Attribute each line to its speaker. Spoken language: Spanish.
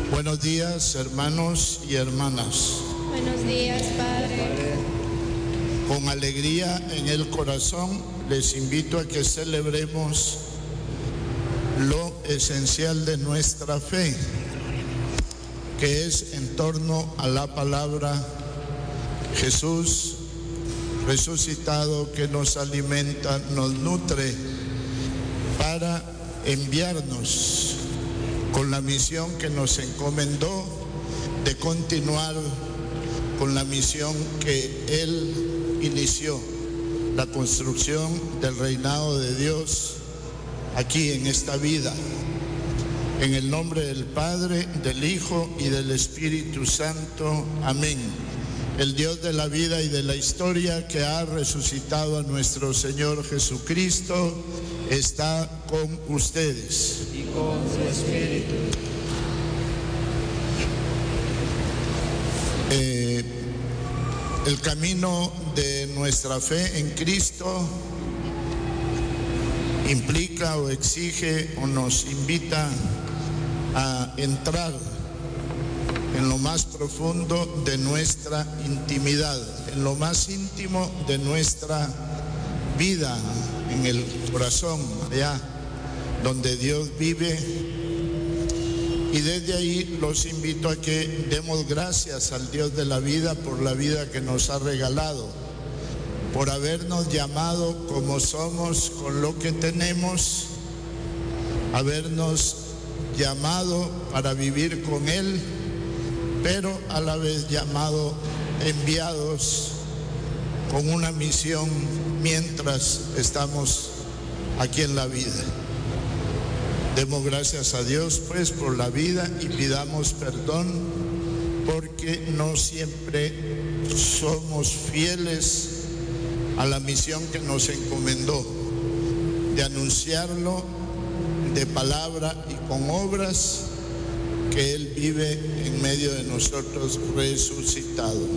Speaker 1: Buenos días, hermanos y hermanas.
Speaker 2: Buenos días, Padre.
Speaker 1: Con alegría en el corazón les invito a que celebremos lo esencial de nuestra fe, que es en torno a la palabra Jesús resucitado, que nos alimenta, nos nutre para enviarnos con la misión que nos encomendó de continuar con la misión que Él inició, la construcción del reinado de Dios aquí en esta vida. En el nombre del Padre, del Hijo y del Espíritu Santo. Amén. El Dios de la vida y de la historia, que ha resucitado a nuestro Señor Jesucristo, está con ustedes.
Speaker 3: Y con su espíritu.
Speaker 1: El camino de nuestra fe en Cristo implica o exige o nos invita a entrar en lo más profundo de nuestra intimidad, en lo más íntimo de nuestra vida, en el corazón, allá donde Dios vive. Y desde ahí los invito a que demos gracias al Dios de la vida por la vida que nos ha regalado, por habernos llamado como somos, con lo que tenemos, habernos llamado para vivir con Él, pero a la vez llamado, enviados con una misión mientras estamos aquí en la vida. Demos gracias a Dios pues por la vida y pidamos perdón porque no siempre somos fieles a la misión que nos encomendó de anunciarlo de palabra y con obras, que Él vive en medio de nosotros resucitado.